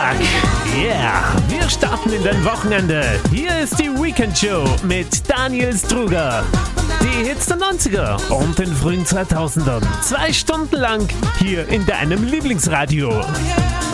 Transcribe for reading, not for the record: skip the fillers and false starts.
Dienstag. Yeah, wir starten in dein Wochenende. Hier ist die Weekend Show mit Daniel Struger. Die Hits der 90er und den frühen 2000ern. 2 Stunden lang hier in deinem Lieblingsradio.